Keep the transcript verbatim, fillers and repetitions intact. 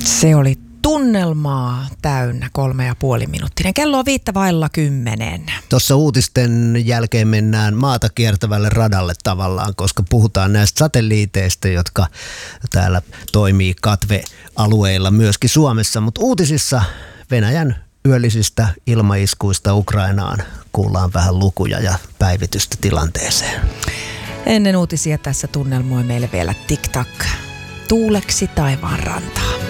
Se oli tunnelmaa täynnä kolme ja puoli minuuttinen. Kello on viittä vailla kymmenen. Tuossa uutisten jälkeen mennään maata kiertävälle radalle tavallaan, koska puhutaan näistä satelliiteista, jotka täällä toimii katvealueilla myöskin Suomessa. Mutta uutisissa Venäjän yöllisistä ilmaiskuista Ukrainaan kuullaan vähän lukuja ja päivitystä tilanteeseen. Ennen uutisia tässä tunnelmoi meille vielä TikTok. Tuuleksi taivaan rantaa.